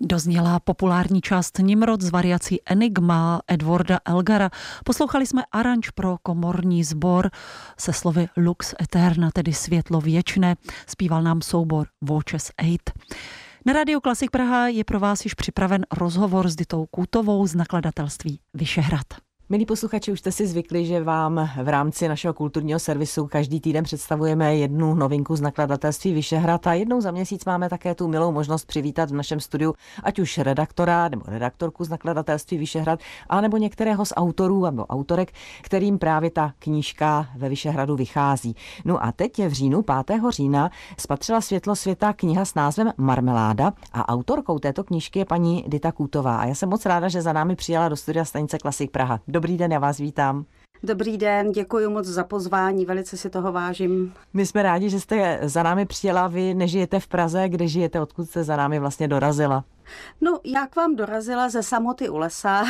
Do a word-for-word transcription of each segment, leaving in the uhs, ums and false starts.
Dozněla populární část Nimrod z variací Enigma Edwarda Elgara. Poslouchali jsme aranž pro komorní sbor se slovy Lux Eterna, tedy světlo věčné. Zpíval nám soubor Voces Eight. Na Rádiu Klasik Praha je pro vás již připraven rozhovor s Ditou Kůtovou z nakladatelství Vyšehrad. Milí posluchači, už jste si zvykli, že vám v rámci našeho kulturního servisu každý týden představujeme jednu novinku z nakladatelství Vyšehrad a jednou za měsíc máme také tu milou možnost přivítat v našem studiu ať už redaktora nebo redaktorku z nakladatelství Vyšehrad, anebo některého z autorů nebo autorek, kterým právě ta knížka ve Vyšehradu vychází. No a teď v říjnu, pátého října, spatřila světlo světa kniha s názvem Marmeláda a autorkou této knížky je paní Dita Kůtová. A já jsem moc ráda, že za námi přijela do studia stanice Klasik Praha. Dobrý den, já vás vítám. Dobrý den, děkuji moc za pozvání, velice si toho vážím. My jsme rádi, že jste za námi přijela, vy nežijete v Praze, kde žijete, odkud jste za námi vlastně dorazila? No, já k vám dorazila ze Samoty u lesa,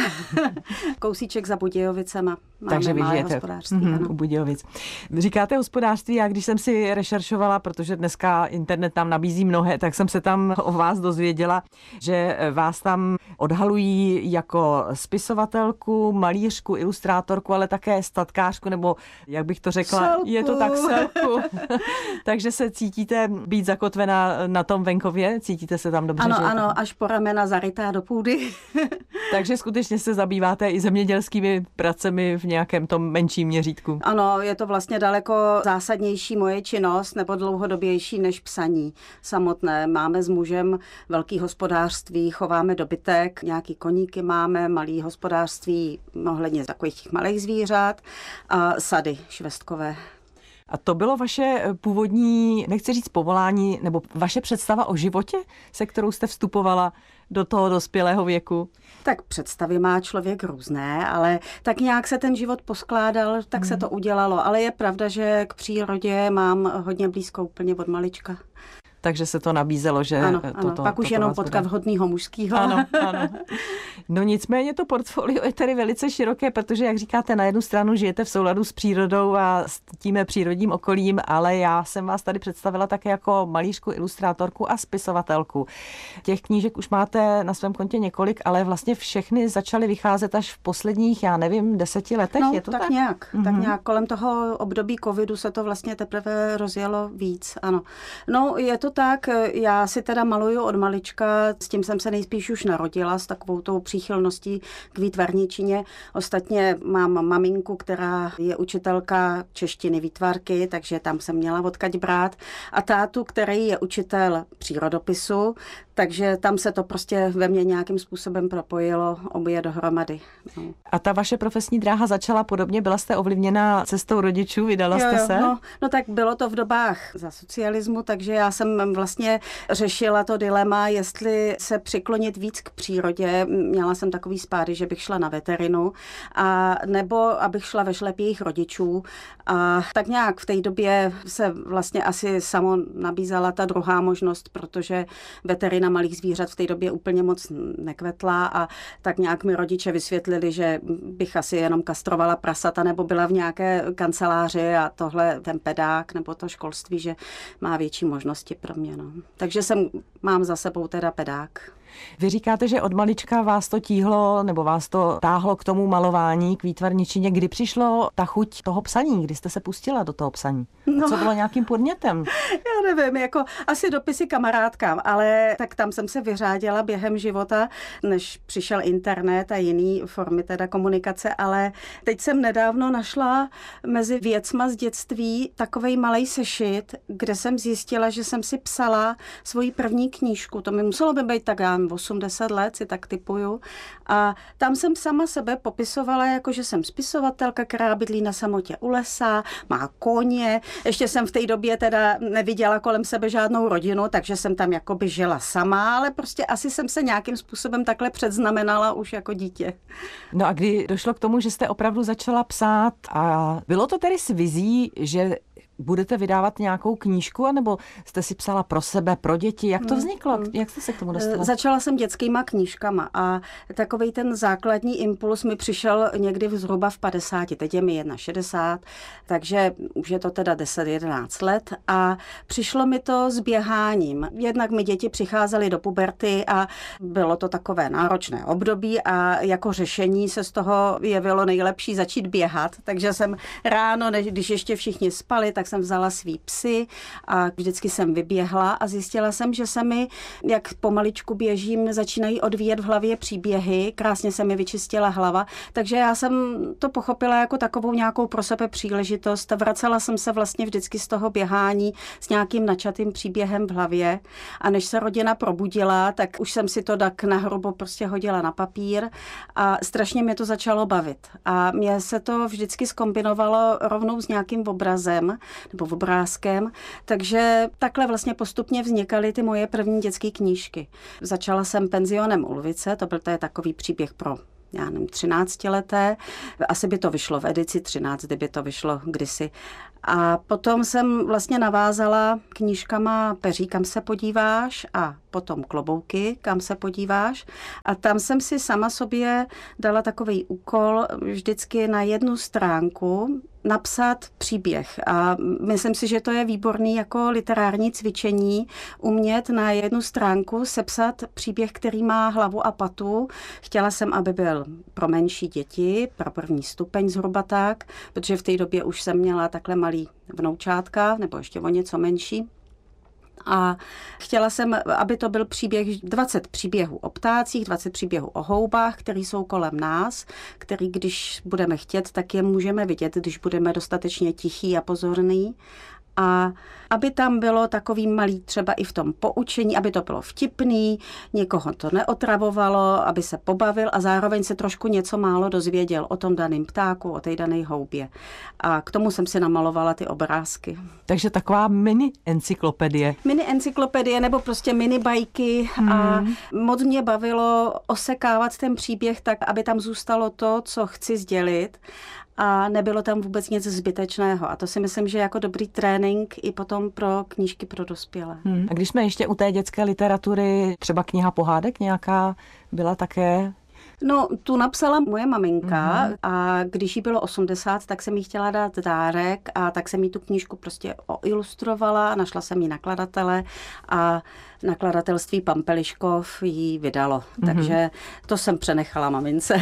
kousíček za Budějovicema. Máme Takže vy žijete hospodářství, mm, u Budějovic. Říkáte hospodářství, já když jsem si rešeršovala, protože dneska internet nám nabízí mnohé, tak jsem se tam o vás dozvěděla, že vás tam odhalují jako spisovatelku, malířku, ilustrátorku, ale také statkářku, nebo jak bych to řekla, selku. Je to tak selku. Takže se cítíte být zakotvena na tom venkově? Cítíte se tam dobře? Ano, že ano, až po ramena zarytá do půdy. Takže skutečně se zabýváte i zemědělskými pracemi v nějakém tom menším měřítku. Ano, je to vlastně daleko zásadnější moje činnost nebo dlouhodobější než psaní samotné. Máme s mužem velký hospodářství, chováme dobytek, nějaký koníky máme, malý hospodářství ohledně takových těch malých zvířat a sady švestkové. A to bylo vaše původní, nechci říct povolání, nebo vaše představa o životě, se kterou jste vstupovala do toho dospělého věku? Tak představy má člověk různé, ale tak nějak se ten život poskládal, tak se to udělalo. Ale je pravda, že k přírodě mám hodně blízko úplně od malička. Takže se to nabízelo, že... Ano, toto, ano. Pak už jenom potkat vhodnýho mužskýho. Ano, ano. No nicméně to portfolio je tedy velice široké, protože, jak říkáte, na jednu stranu žijete v souladu s přírodou a s tím přírodním okolím, ale já jsem vás tady představila také jako malířku, ilustrátorku a spisovatelku. Těch knížek už máte na svém kontě několik, ale vlastně všechny začaly vycházet až v posledních, já nevím, deseti letech. No, je to tak, tak? nějak. Mm-hmm. Tak nějak. Kolem toho období covidu se to vlastně teprve rozjelo víc, ano. No, je to tak, já si teda maluju od malička, s tím jsem se nejspíš už narodila, s takovou tou příchylností k výtvarničině. Ostatně mám maminku, která je učitelka češtiny výtvarky, takže tam jsem měla odkaď brát. A tátu, který je učitel přírodopisu, takže tam se to prostě ve mně nějakým způsobem propojilo obě dohromady. No. A ta vaše profesní dráha začala podobně? Byla jste ovlivněna cestou rodičů? Vydala jo, jste jo, se? No, no tak bylo to v dobách za socialismu, takže já jsem vlastně řešila to dilema, jestli se přiklonit víc k přírodě. Měla jsem takový spády, že bych šla na veterinu, a nebo abych šla ve šlep jejich rodičů. A tak nějak v té době se vlastně asi samo nabízela ta druhá možnost, protože veterina malých zvířat v té době úplně moc nekvetla a tak nějak mi rodiče vysvětlili, že bych asi jenom kastrovala prasata nebo byla v nějaké kanceláři a tohle ten pedák nebo to školství, že má větší možnosti pro mě. No. Takže jsem, mám za sebou teda pedák. Vy říkáte, že od malička vás to tíhlo, nebo vás to táhlo k tomu malování, k výtvarničině. Kdy přišlo ta chuť toho psaní? Kdy jste se pustila do toho psaní? No. Co bylo nějakým podnětem? Já nevím, jako asi dopisy kamarádkám, ale tak tam jsem se vyřádila během života, než přišel internet a jiný formy teda komunikace, ale teď jsem nedávno našla mezi věcma z dětství takovej malej sešit, kde jsem zjistila, že jsem si psala svoji první knížku. To mi muselo by být tak já osmdesát let, si tak typuju. A tam jsem sama sebe popisovala, jako že jsem spisovatelka, která bydlí na samotě u lesa, má koně. Ještě jsem v té době teda neviděla kolem sebe žádnou rodinu, takže jsem tam jakoby žila sama, ale prostě asi jsem se nějakým způsobem takhle předznamenala už jako dítě. No a kdy došlo k tomu, že jste opravdu začala psát a bylo to tedy s vizí, že budete vydávat nějakou knížku, anebo jste si psala pro sebe, pro děti? Jak to vzniklo? Hmm. Jak jste se k tomu dostala? Začala jsem dětskýma knížkama a takovej ten základní impuls mi přišel někdy zhruba v padesáti. Teď je mi šedesát jedna, takže už je to teda deset jedenáct let a přišlo mi to s běháním. Jednak mi děti přicházely do puberty a bylo to takové náročné období a jako řešení se z toho jevilo nejlepší začít běhat, takže jsem ráno, než, když ještě všichni spali, tak jsem vzala svý psy a vždycky jsem vyběhla a zjistila jsem, že se mi, jak pomaličku běžím, začínají odvíjet v hlavě příběhy, krásně se mi vyčistila hlava, takže já jsem to pochopila jako takovou nějakou pro sebe příležitost. Vracela jsem se vlastně vždycky z toho běhání s nějakým načatým příběhem v hlavě a než se rodina probudila, tak už jsem si to tak nahrubo prostě hodila na papír a strašně mě to začalo bavit. A mně se to vždycky zkombinovalo rovnou s nějakým obrazem nebo obrázkem, takže takhle vlastně postupně vznikaly ty moje první dětské knížky. Začala jsem Penzionem Ulvice, to byl to je takový příběh pro já nevím, třináctileté. Asi by to vyšlo v edici třináct, kdyby to vyšlo kdysi. A potom jsem vlastně navázala knížkama Peří, kam se podíváš a potom Klobouky, kam se podíváš. A tam jsem si sama sobě dala takový úkol vždycky na jednu stránku napsat příběh. A myslím si, že to je výborný jako literární cvičení umět na jednu stránku sepsat příběh, který má hlavu a patu. Chtěla jsem, aby byl pro menší děti, pro první stupeň zhruba tak, protože v té době už jsem měla takhle malý vnoučátka, nebo ještě o něco menší. A chtěla jsem, aby to byl příběh, dvacet příběhů o ptácích, dvacet příběhů o houbách, které jsou kolem nás, který, když budeme chtět, tak je můžeme vidět, když budeme dostatečně tichý a pozorný. A aby tam bylo takový malý třeba i v tom poučení, aby to bylo vtipný, někoho to neotravovalo, aby se pobavil a zároveň se trošku něco málo dozvěděl o tom daném ptáku, o té dané houbě. A k tomu jsem si namalovala ty obrázky. Takže taková mini encyklopedie. Mini encyklopedie nebo prostě mini bajky hmm. a moc mě bavilo osekávat ten příběh tak, aby tam zůstalo to, co chci sdělit. A nebylo tam vůbec nic zbytečného. A to si myslím, že jako dobrý trénink i potom pro knížky pro dospělé. Hmm. A když jsme ještě u té dětské literatury, třeba kniha pohádek nějaká byla také? No, tu napsala moje maminka mm-hmm. a když jí bylo osmdesát, tak jsem jí chtěla dát dárek a tak jsem jí tu knížku prostě oilustrovala, našla jsem jí nakladatele a nakladatelství Pampeliškov jí vydalo. Mm-hmm. Takže to jsem přenechala mamince.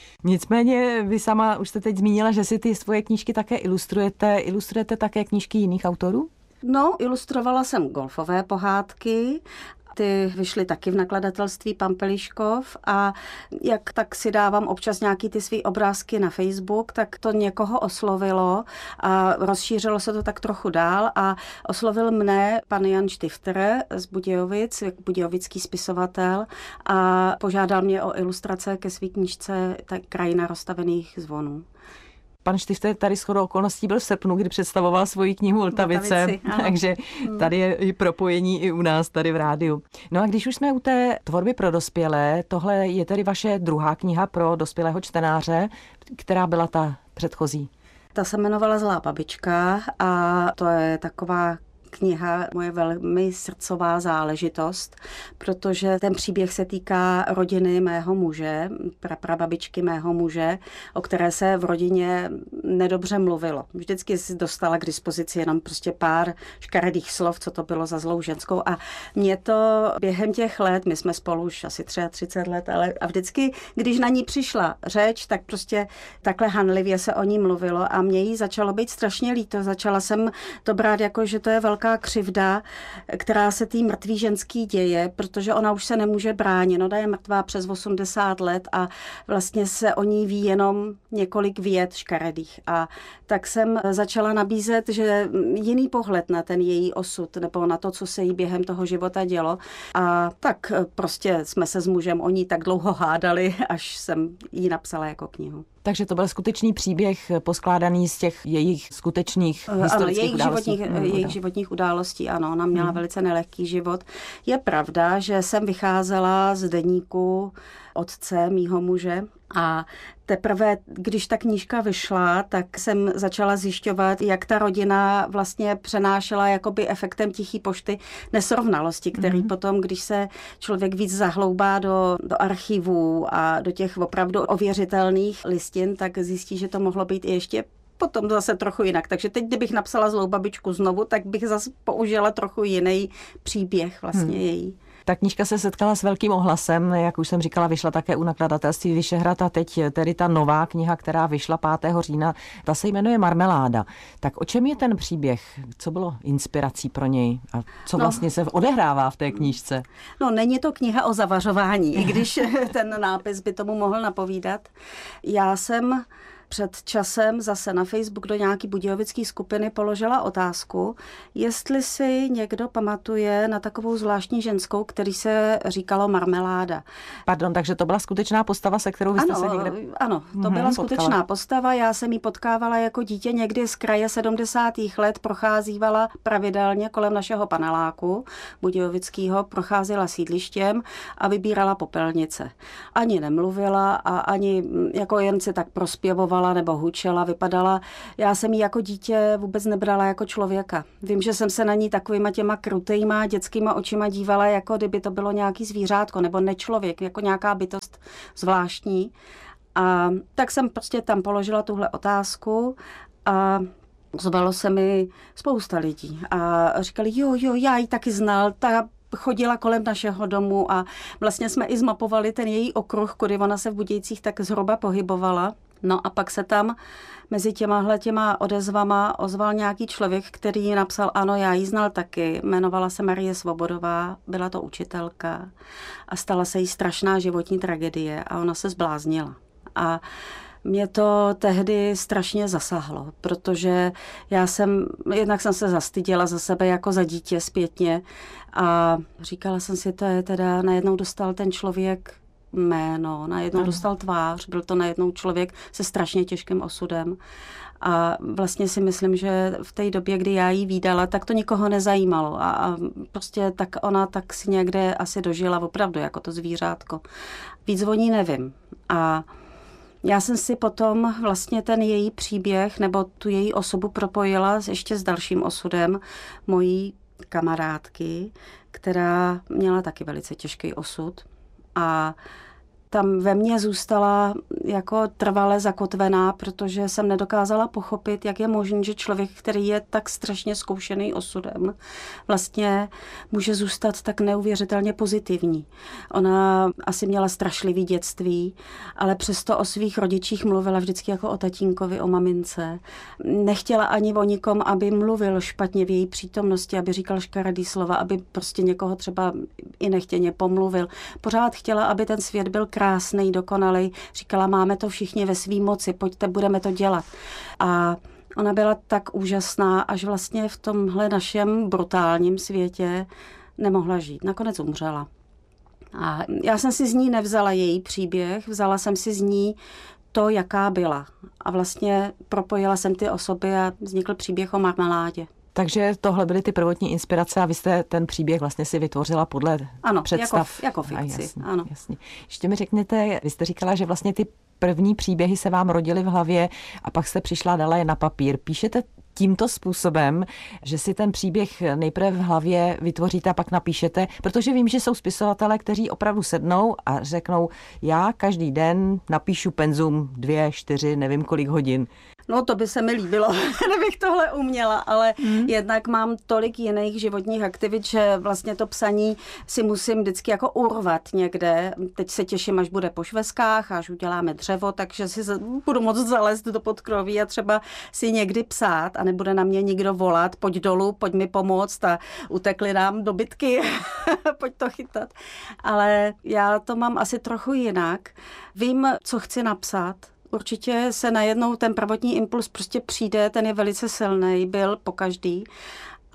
Nicméně vy sama už jste teď zmínila, že si ty svoje knížky také ilustrujete. Ilustrujete také knížky jiných autorů? No, ilustrovala jsem golfové pohádky. Ty vyšly taky v nakladatelství Pampeliškov a jak tak si dávám občas nějaký ty svý obrázky na Facebook, tak to někoho oslovilo a rozšířilo se to tak trochu dál a oslovil mne pan Jan Štifter z Budějovic, budějovický spisovatel a požádal mě o ilustrace ke své knížce Krajina rozstavených zvonů. Pan Štifter tady shodou okolností byl v srpnu, kdy představoval svoji knihu Vltavice, takže tady je i propojení i u nás tady v rádiu. No a když už jsme u té tvorby pro dospělé, tohle je tedy vaše druhá kniha pro dospělého čtenáře, která byla ta předchozí? Ta se jmenovala Zlá babička a to je taková kniha moje velmi srdcová záležitost, protože ten příběh se týká rodiny mého muže, praprababičky mého muže, o které se v rodině nedobře mluvilo. Vždycky si dostala k dispozici jenom prostě pár škaredých slov, co to bylo za zlou ženskou a mě to během těch let, my jsme spolu už asi třicet tři let, ale a vždycky, když na ní přišla řeč, tak prostě takhle hanlivě se o ní mluvilo a mě jí začalo být strašně líto. Začala jsem to brát jako, že to je velká křivda, která se tý mrtvý ženský děje, protože ona už se nemůže bránit. Ona je mrtvá přes osmdesát let a vlastně se o ní ví jenom několik vět škaredých. A tak jsem začala nabízet, že jiný pohled na ten její osud nebo na to, co se jí během toho života dělo. A tak prostě jsme se s mužem o ní tak dlouho hádali, až jsem ji napsala jako knihu. Takže to byl skutečný příběh poskládaný z těch jejich skutečných ano, historických jejich událostí. Životních, jejich životních událostí, ano. Ona měla hmm. velice nelehký život. Je pravda, že jsem vycházela z deníku otce mýho muže. A teprve, když ta knížka vyšla, tak jsem začala zjišťovat, jak ta rodina vlastně přenášela jakoby efektem tichý pošty nesrovnalosti, který mm-hmm. potom, když se člověk víc zahloubá do, do archivů a do těch opravdu ověřitelných listin, tak zjistí, že to mohlo být i ještě potom zase trochu jinak. Takže teď, kdybych napsala Zlou babičku znovu, tak bych zase použila trochu jiný příběh vlastně hmm. její. Ta knížka se setkala s velkým ohlasem, jak už jsem říkala, vyšla také u nakladatelství Vyšehrad a teď tedy ta nová kniha, která vyšla pátého října, ta se jmenuje Marmeláda. Tak o čem je ten příběh? Co bylo inspirací pro něj? A co vlastně no, se odehrává v té knížce? No, není to kniha o zavařování, i když ten nápis by tomu mohl napovídat. Já jsem před časem zase na Facebook do nějaký budějovický skupiny položila otázku, jestli si někdo pamatuje na takovou zvláštní ženskou, který se říkalo Marmeláda. Pardon, takže to byla skutečná postava, se kterou vy jste ano, se někde... Ano, to hmm, byla skutečná potkala. postava. Já jsem ji potkávala jako dítě někdy z kraje sedmdesátých let, procházívala pravidelně kolem našeho paneláku budějovického, procházela sídlištěm a vybírala popelnice. Ani nemluvila a ani jako jen si tak prospěvovala nebo hučela, vypadala. Já jsem ji jako dítě vůbec nebrala jako člověka. Vím, že jsem se na ní takovýma těma krutejma dětskýma očima dívala, jako kdyby to bylo nějaký zvířátko nebo nečlověk, jako nějaká bytost zvláštní. A tak jsem prostě tam položila tuhle otázku a ozvalo se mi spousta lidí a říkali, jo, jo, já ji taky znal, ta chodila kolem našeho domu a vlastně jsme i zmapovali ten její okruh, kudy ona se v Budějcích tak zhruba pohybovala. No a pak se tam mezi těmahle těma odezvama ozval nějaký člověk, který napsal, ano, já ji znal taky, jmenovala se Marie Svobodová, byla to učitelka a stala se jí strašná životní tragédie a ona se zbláznila. A mě to tehdy strašně zasahlo, protože já jsem, jednak jsem se zastyděla za sebe jako za dítě zpětně a říkala jsem si, to je teda, najednou dostal ten člověk jméno, najednou ano. dostal tvář, byl to najednou člověk se strašně těžkým osudem a vlastně si myslím, že v té době, kdy já jí vídala, tak to nikoho nezajímalo a, a prostě tak ona tak si někde asi dožila opravdu jako to zvířátko. Víc o ní nevím a já jsem si potom vlastně ten její příběh nebo tu její osobu propojila ještě s dalším osudem mojí kamarádky, která měla taky velice těžký osud a tam ve mně zůstala jako trvale zakotvená, protože jsem nedokázala pochopit, jak je možné, že člověk, který je tak strašně zkoušený osudem, vlastně může zůstat tak neuvěřitelně pozitivní. Ona asi měla strašlivý dětství, ale přesto o svých rodičích mluvila vždycky jako o tatínkovi, o mamince. Nechtěla ani o nikom, aby mluvil špatně v její přítomnosti, aby říkal škaredý slova, aby prostě někoho třeba i nechtěně pomluvil. Pořád chtěla, aby ten svět byl krásný, dokonalý. Říkala, máme to všichni ve svý moci, pojďte, budeme to dělat. A ona byla tak úžasná, až vlastně v tomhle našem brutálním světě nemohla žít. Nakonec umřela. A já jsem si z ní nevzala její příběh, vzala jsem si z ní to, jaká byla. A vlastně propojila jsem ty osoby a vznikl příběh o Marmeládě. Takže tohle byly ty prvotní inspirace a vy jste ten příběh vlastně si vytvořila podle ano, představ. Jako, jako fikci. A jasně, ano, jasně. Ještě mi řekněte, vy jste říkala, že vlastně ty první příběhy se vám rodily v hlavě a pak jste přišla a dala je na papír. Píšete tímto způsobem, že si ten příběh nejprve v hlavě vytvoříte a pak napíšete, protože vím, že jsou spisovatelé, kteří opravdu sednou a řeknou, já každý den napíšu penzum dvě, čtyři, nevím kolik hodin. No to by se mi líbilo, kdybych tohle uměla, ale hmm. jednak mám tolik jiných životních aktivit, že vlastně to psaní si musím vždycky jako urvat někde. Teď se těším, až bude po šveskách, až uděláme dřevo, takže si budu moct zalézt do podkroví a třeba si někdy psát a nebude na mě nikdo volat, pojď dolů, pojď mi pomoct a utekli nám dobytky, pojď to chytat. Ale já to mám asi trochu jinak. Vím, co chci napsat. Určitě se najednou ten prvotní impuls prostě přijde, ten je velice silný, byl pokaždý.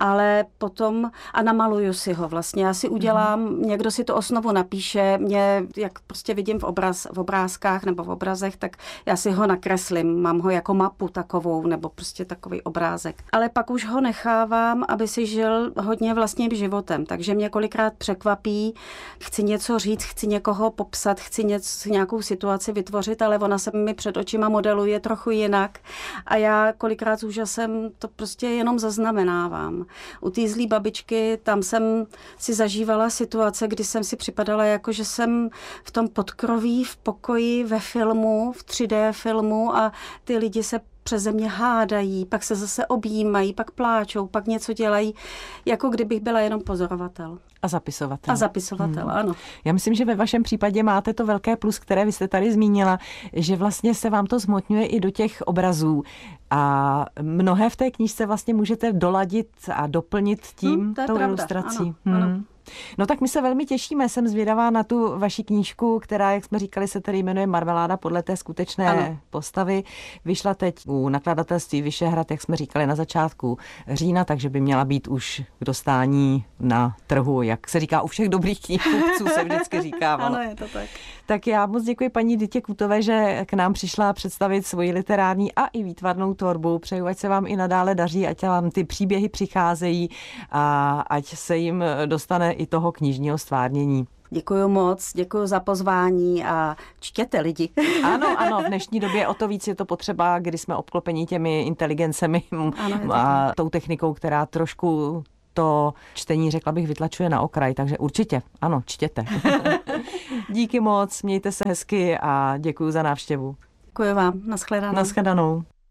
ale potom a namaluju si ho vlastně. Já si udělám, mm. někdo si to osnovu napíše, mě, jak prostě vidím v, obraz, v obrázkách nebo v obrazech, tak já si ho nakreslím, mám ho jako mapu takovou, nebo prostě takový obrázek. Ale pak už ho nechávám, aby si žil hodně vlastním životem, takže mě kolikrát překvapí, chci něco říct, chci někoho popsat, chci něco, nějakou situaci vytvořit, ale ona se mi před očima modeluje trochu jinak a já kolikrát s úžasem to prostě jenom zaznamenávám. U té zlý babičky, tam jsem si zažívala situace, kdy jsem si připadala jako, že jsem v tom podkroví, v pokoji, ve filmu, v tři dé filmu a ty lidi se přeze mě hádají, pak se zase objímají, pak pláčou, pak něco dělají, jako kdybych byla jenom pozorovatel. A zapisovatel. A zapisovatel, hmm. ano. Já myslím, že ve vašem případě máte to velké plus, které vy jste tady zmínila, že vlastně se vám to zhmotňuje i do těch obrazů. A mnohé v té knížce vlastně můžete doladit a doplnit tím, hmm, tou pravda. Ilustrací. Ano, hmm. ano. No tak my se velmi těšíme, jsem zvědavá na tu vaši knížku, která, jak jsme říkali, se tady jmenuje Marmeláda podle té skutečné ano. postavy. Vyšla teď u nakladatelství Vyšehrad, jak jsme říkali na začátku října, takže by měla být už k dostání na trhu, jak se říká u všech dobrých knihkupců, se vždycky říkávalo. Ano, je to tak. Tak já moc děkuji paní Ditě Kutové, že k nám přišla představit svoji literární a i výtvarnou tvorbu. Přeju, ať se vám i nadále daří, ať vám ty příběhy přicházejí a ať se jim dostane i toho knižního stvárnění. Děkuji moc, děkuji za pozvání a čtěte lidi. Ano, ano, v dnešní době o to víc je to potřeba, kdy jsme obklopeni těmi inteligencemi ano, a tou technikou, která trošku to čtení, řekla bych, vytlačuje na okraj, takže určitě, ano, čtěte. Díky moc, mějte se hezky a děkuji za návštěvu. Děkuji vám, nashledanou. Nashledanou.